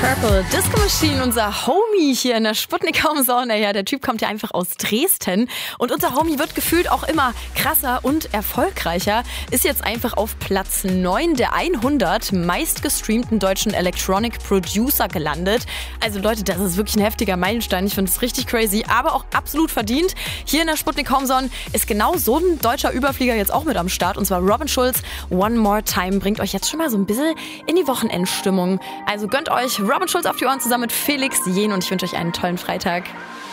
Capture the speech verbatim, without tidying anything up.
Purple, Disco Machine, unser Homie hier in der Sputnik Raumsauna. Ja, der Typ kommt ja einfach aus Dresden. Und unser Homie wird gefühlt auch immer krasser und erfolgreicher. Ist jetzt einfach auf Platz neun der hundert meistgestreamten deutschen Electronic Producer gelandet. Also Leute, das ist wirklich ein heftiger Meilenstein. Ich finde es richtig crazy, aber auch absolut verdient. Hier in der Sputnik Raumsauna ist genau so ein deutscher Überflieger jetzt auch mit am Start. Und zwar Robin Schulz. One More Time bringt euch jetzt schon mal so ein bisschen in die Wochenendstimmung. Also gönnt euch Robin Schulz auf die Ohren zusammen mit Felix Jähn und ich wünsche euch einen tollen Freitag.